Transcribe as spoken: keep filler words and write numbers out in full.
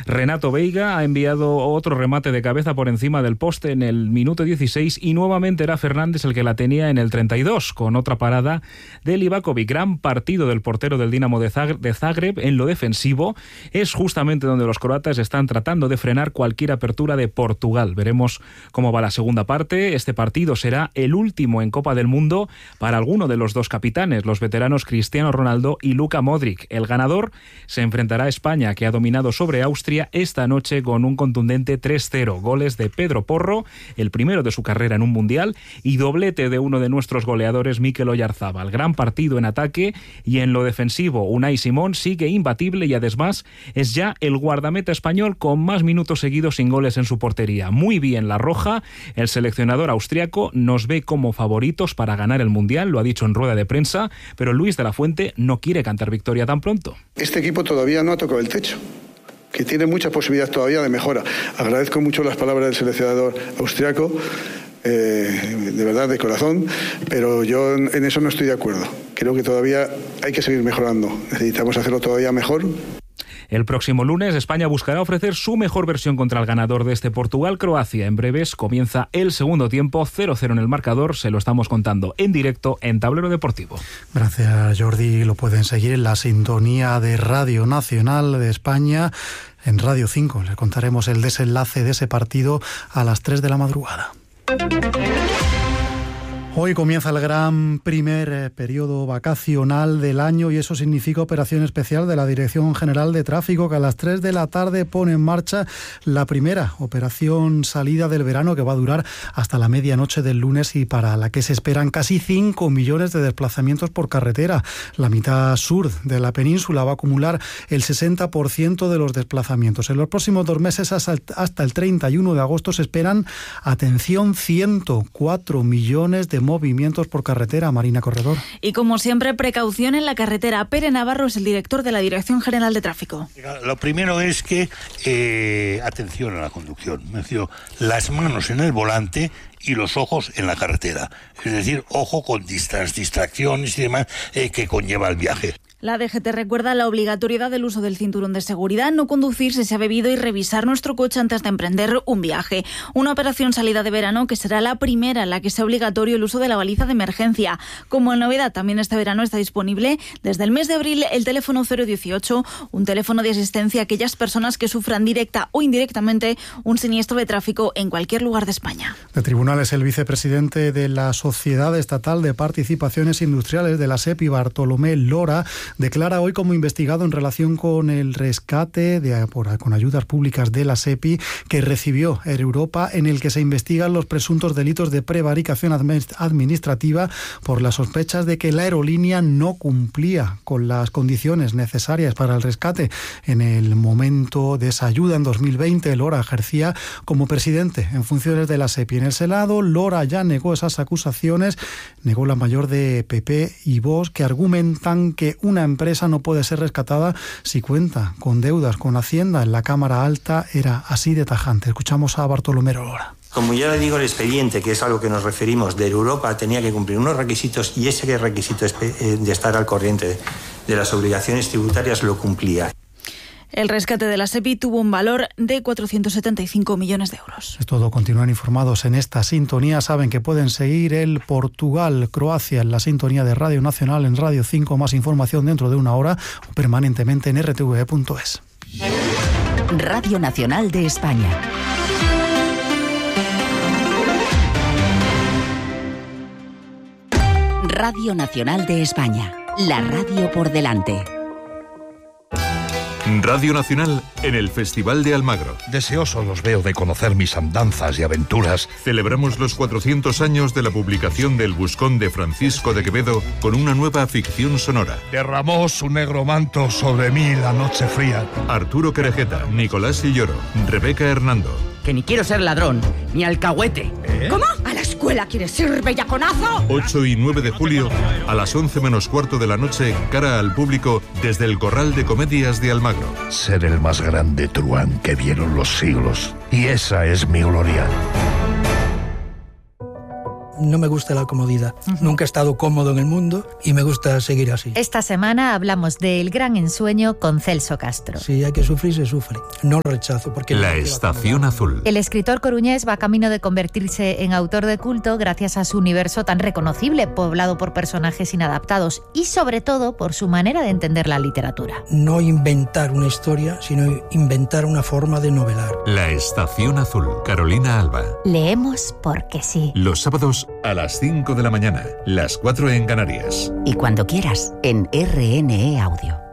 Renato Veiga ha enviado otro remate de cabeza por encima del poste en el minuto dieciséis y nuevamente era Fernández el que la tenía en el treinta y dos, con otra parada de Livakovic. Gran partido del portero del Dinamo de Zagreb. En lo defensivo es justamente donde los croatas están tratando de frenar cualquier apertura de Portugal. Veremos cómo va la segunda parte. Este partido será el último en Copa del Mundo para alguno de los dos capitanes, los veteranos Cristiano Ronaldo y Luka Modric. El ganador se enfrentará a España, que ha dominado sobre Austria esta noche con un contundente tres cero. Goles de Pedro Porro, el primero de su carrera en un mundial, y doblete de uno de nuestros goleadores, Mikel Oyarzábal. Gran partido en ataque y en lo defensivo. Unai Simón sigue imbatible y además es ya el guardameta español con más minutos seguidos sin goles en su portería. Muy bien la roja. El seleccionador austriaco nos ve como favoritos para ganar el mundial, lo ha dicho en rueda de prensa, pero Luis de la Fuente no quiere cantar victoria tan pronto. Este equipo todavía no ha tocado el techo, que tiene mucha posibilidad todavía de mejora. Agradezco mucho las palabras del seleccionador austriaco, eh, de verdad, de corazón, pero yo en eso no estoy de acuerdo. Creo que todavía hay que seguir mejorando. Necesitamos hacerlo todavía mejor. El próximo lunes España buscará ofrecer su mejor versión contra el ganador de este Portugal-Croacia. En breves comienza el segundo tiempo, cero cero en el marcador. Se lo estamos contando en directo en Tablero Deportivo. Gracias, Jordi. Lo pueden seguir en la sintonía de Radio Nacional de España. En Radio cinco les contaremos el desenlace de ese partido a las tres de la madrugada. Hoy comienza el gran primer eh, periodo vacacional del año y eso significa operación especial de la Dirección General de Tráfico, que a las tres de la tarde pone en marcha la primera operación salida del verano, que va a durar hasta la medianoche del lunes y para la que se esperan casi cinco millones de desplazamientos por carretera. La mitad sur de la península va a acumular el sesenta por ciento de los desplazamientos. En los próximos dos meses, hasta el treinta y uno de agosto, se esperan, atención, ciento cuatro millones de movimientos por carretera. Marina Corredor. Y como siempre, precaución en la carretera. Pere Navarro es el director de la Dirección General de Tráfico. Lo primero es que eh, atención a la conducción, me refiero, las manos en el volante y los ojos en la carretera. Es decir, ojo con las distracciones y demás eh, que conlleva el viaje. La D G T recuerda la obligatoriedad del uso del cinturón de seguridad, no conducir si se ha bebido y revisar nuestro coche antes de emprender un viaje. Una operación salida de verano que será la primera en la que sea obligatorio el uso de la baliza de emergencia. Como novedad, también este verano está disponible desde el mes de abril el teléfono cero dieciocho, un teléfono de asistencia a aquellas personas que sufran directa o indirectamente un siniestro de tráfico en cualquier lugar de España. De tribunales, el vicepresidente de la Sociedad Estatal de Participaciones Industriales de la SEPI, Bartolomé Lora, declara hoy como investigado en relación con el rescate de, por, con ayudas públicas de la SEPI que recibió Air Europa, en el que se investigan los presuntos delitos de prevaricación administrativa por las sospechas de que la aerolínea no cumplía con las condiciones necesarias para el rescate. En el momento de esa ayuda, en dos mil veinte, Lora ejercía como presidente en funciones de la SEPI. En el Senado, Lora ya negó esas acusaciones, negó la mayor de P P y Vox, que argumentan que una empresa no puede ser rescatada si cuenta con deudas con Hacienda. En la Cámara Alta era así de tajante. Escuchamos a Bartolomé Lora. Como ya le digo, el expediente, que es a lo que nos referimos, de Europa, tenía que cumplir unos requisitos y ese requisito de estar al corriente de las obligaciones tributarias lo cumplía. El rescate de la SEPI tuvo un valor de cuatrocientos setenta y cinco millones de euros. Es todo. Continúan informados en esta sintonía. Saben que pueden seguir el Portugal-Croacia en la sintonía de Radio Nacional en Radio cinco. Más información dentro de una hora o permanentemente en r t v punto es. Radio Nacional de España. Radio Nacional de España. La radio por delante. Radio Nacional en el Festival de Almagro. Deseoso los veo de conocer mis andanzas y aventuras. Celebramos los cuatrocientos años de la publicación del Buscón de Francisco de Quevedo con una nueva ficción sonora. Derramó su negro manto sobre mí la noche fría. Arturo Querejeta, Nicolás Silloro, Rebeca Hernando. Que ni quiero ser ladrón, ni alcahuete. ¿Eh? ¿Cómo? ¿A la escuela quieres ir, bellaconazo? ocho y nueve de julio, a las once menos cuarto de la noche, cara al público desde el Corral de Comedias de Almagro. Ser el más grande truán que vieron los siglos. Y esa es mi gloria. no me gusta la comodidad. Uh-huh. Nunca he estado cómodo en el mundo y me gusta seguir así. Esta semana hablamos del gran ensueño con Celso Castro. Si hay que sufrir, se sufre. No lo rechazo porque... La Estación Azul. El escritor coruñés va camino de convertirse en autor de culto gracias a su universo tan reconocible, poblado por personajes inadaptados y sobre todo por su manera de entender la literatura. No inventar una historia, sino inventar una forma de novelar. La Estación Azul. Carolina Alba. Leemos porque sí. Los sábados a las cinco de la mañana, las cuatro en Canarias. Y cuando quieras, en R N E Audio.